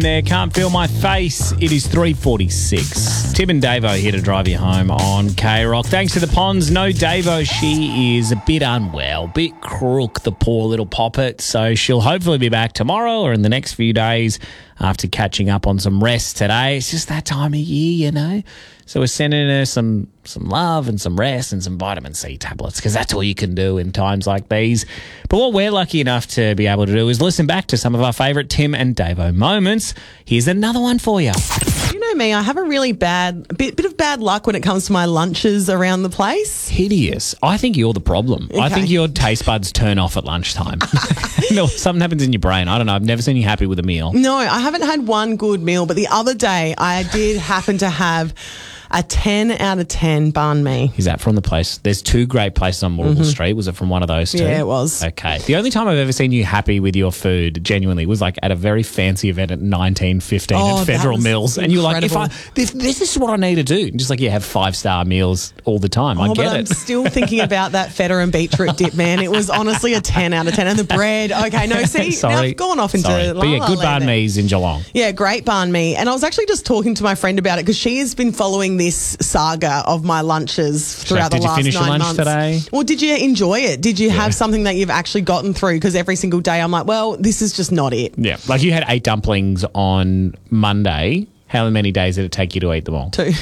There, can't feel my face. It is 3:46. Tim and Davo here to drive you home on K-Rock. Thanks to the Ponds. No Davo, she is a bit unwell, bit crook, the poor little poppet. So she'll hopefully be back tomorrow or in the next few days after catching up on some rest today. It's just that time of year, you know. So we're sending her some love and some rest and some vitamin C tablets because that's all you can do in times like these. But what we're lucky enough to be able to do is listen back to some of our favourite Tim and Davo moments. Here's another one for you. You know me, I have a really bit of bad luck when it comes to my lunches around the place. Hideous. I think you're the problem. Okay. I think your taste buds turn off at lunchtime. No, something happens in your brain. I don't know. I've never seen you happy with a meal. No, I haven't had one good meal, but the other day I did happen to have a 10 out of 10 banh mi. Is that from the place? There's two great places on Moorable Street. Was it from one of those two? Yeah, it was. Okay. The only time I've ever seen you happy with your food, genuinely, was like at a very fancy event at 1915 at Federal Mills. And you're like, this is what I need to do. And just like, you have 5-star meals all the time. I get but it. I'm still thinking about that feta and beetroot dip, man. It was honestly a 10 out of 10. And the bread, okay, no, see, Sorry. now I've gone off into Sorry. But yeah, good banh mi's in Geelong. Yeah, great banh mi. And I was actually just talking to my friend about it because she has been following this saga of my lunches throughout the last 9 months. Did you finish your lunch today? Well, did you enjoy it? Did you have something that you've actually gotten through? Because every single day I'm like, well, this is just not it. Yeah, like you had 8 dumplings on Monday. How many days did it take you to eat them all? 2.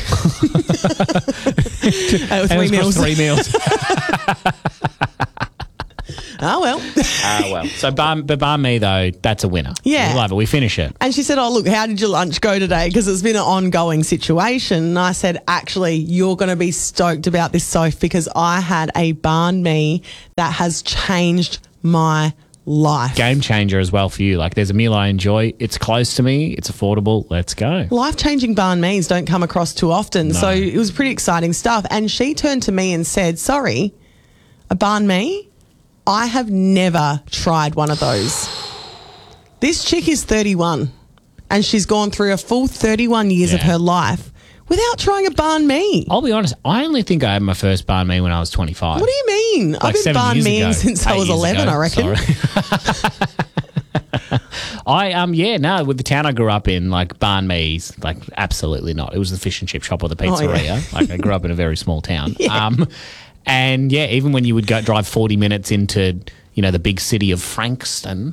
3 meals. 3 meals. Oh, well. So banh mi, though, that's a winner. Yeah. We love it. We finish it. And she said, oh, look, how did your lunch go today? Because it's been an ongoing situation. And I said, actually, you're going to be stoked about this, Soph, because I had a banh mi that has changed my life. Game changer as well for you. Like, there's a meal I enjoy. It's close to me. It's affordable. Let's go. Life-changing banh mi's don't come across too often. No. So it was pretty exciting stuff. And she turned to me and said, sorry, a banh mi? I have never tried one of those. This chick is 31 and she's gone through a full 31 years of her life without trying a banh mi. I'll be honest, I only think I had my first banh mi when I was 25. What do you mean? Like I've been 7 banh years miing ago. since I 8 was years 11, ago. I reckon. Sorry. With the town I grew up in, like banh mi's, like absolutely not. It was the fish and chip shop or the pizzeria. Like I grew up in a very small town. And even when you would drive 40 minutes into, the big city of Frankston.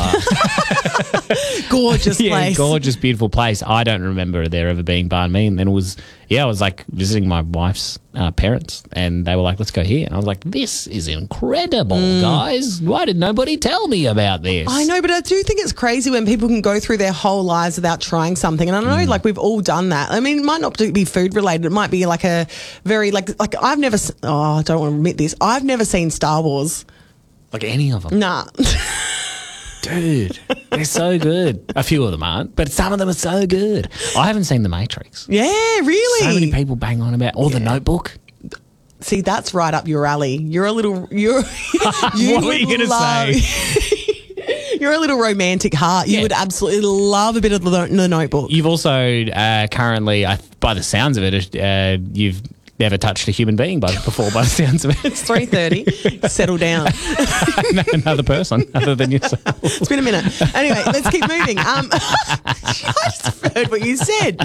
Gorgeous place. Gorgeous, beautiful place. I don't remember there ever being banh mi. And then it was, I was like visiting my wife's parents and they were like, let's go here. And I was like, this is incredible, guys. Why did nobody tell me about this? I know, but I do think it's crazy when people can go through their whole lives without trying something. And I know, like, we've all done that. I mean, it might not be food related. It might be like a very, like I've never, I don't want to admit this. I've never seen Star Wars. Like any of them? Nah. Dude, they're so good. A few of them aren't, but some of them are so good. I haven't seen The Matrix. Yeah, really? So many people bang on about, The Notebook. See, that's right up your alley. You're a little, what were you going to say? You're a little romantic heart. You would absolutely love a bit of the Notebook. You've also currently, by the sounds of it, you've never touched a human being before, by the sounds of it. It's 3:30. Settle down. Another person other than yourself. It's been a minute. Anyway, let's keep moving. I just heard what you said.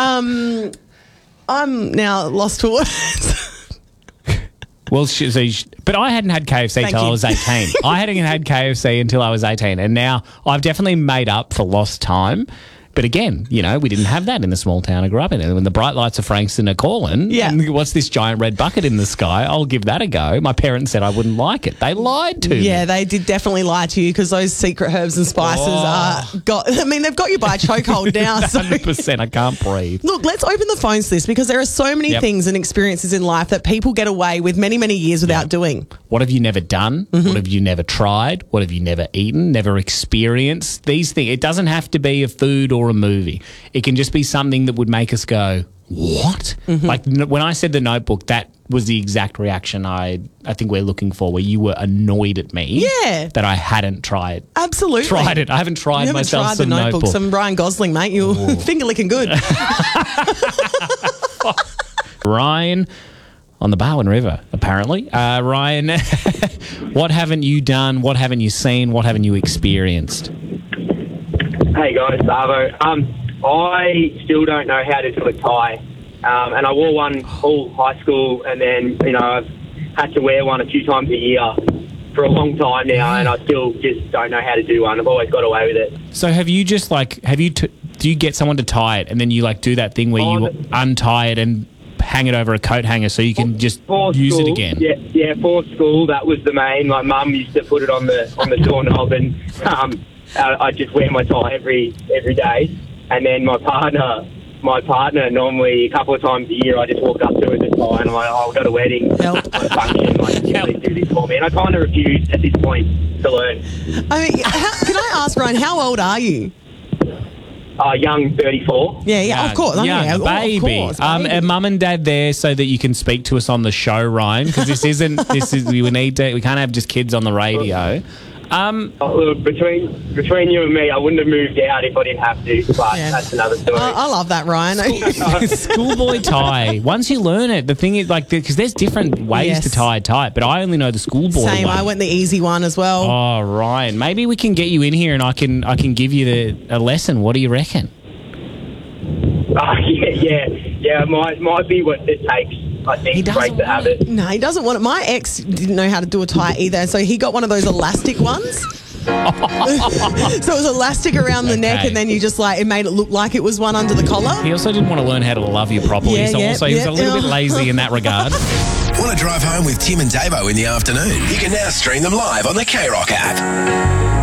I'm now lost for words. Well, but I hadn't had KFC until I was 18. I hadn't had KFC until I was 18. And now I've definitely made up for lost time. But again, we didn't have that in the small town I grew up in. And when the bright lights of Frankston are calling, what's this giant red bucket in the sky? I'll give that a go. My parents said I wouldn't like it. They lied to me. Yeah, they did definitely lie to you because those secret herbs and spices they've got you by a chokehold now. 100%. I can't breathe. Look, let's open the phones to this because there are so many things and experiences in life that people get away with many, many years without doing. What have you never done? What have you never tried? What have you never eaten, never experienced? These things. It doesn't have to be a food or a movie. It can just be something that would make us go, what? Like when I said The Notebook, that was the exact reaction I think we're looking for, where you were annoyed at me that I hadn't tried. Absolutely. Tried it. I haven't tried you haven't myself tried some The Notebook. Notebook. Some Ryan Gosling, mate. You're finger licking good. Ryan on the Barwon River, apparently. Ryan, what haven't you done? What haven't you seen? What haven't you experienced? Hey guys, Savo. I still don't know how to do a tie, and I wore one all high school, and then I've had to wear one a few times a year for a long time now, and I still just don't know how to do one. I've always got away with it. So have you just do you get someone to tie it and then you do that thing where you untie it and hang it over a coat hanger so you can just use it again? Yeah, for school that was the main. My mum used to put it on the doorknob, and I just wear my tie every day. And then my partner normally a couple of times a year I just walk up to her with a tie and I'm like, I've got a wedding, Help. I've got a function, please do this for me. And I kind of refuse at this point to learn. I mean, can I ask, Ryan, how old are you? Young, 34. Yeah, of course. Young, baby. Of course, baby. Are mum and dad there so that you can speak to us on the show, Ryan? Because we can't have just kids on the radio. Look, between you and me, I wouldn't have moved out if I didn't have to, but that's another story. I love that, Ryan. Schoolboy tie. Once you learn it, the thing is, because there's different ways to tie a tie, but I only know the schoolboy way. Same, I went the easy one as well. Oh, Ryan. Maybe we can get you in here and I can give you a lesson. What do you reckon? Yeah, might be what it takes. I think to break the habit. No, he doesn't want it. My ex didn't know how to do a tie either, so he got one of those elastic ones. So it was elastic around the neck, and then you just it made it look like it was one under the collar. He also didn't want to learn how to love you properly, so he was a little bit lazy in that regard. Want to drive home with Tim and Davo in the afternoon? You can now stream them live on the K-Rock app.